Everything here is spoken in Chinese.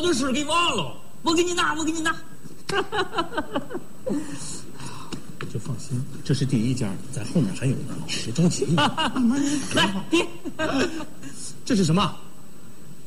的事给忘了，我给你拿。 就放心，这是第一家，在后面还有呢，别着急。 来，爹， 这是什么？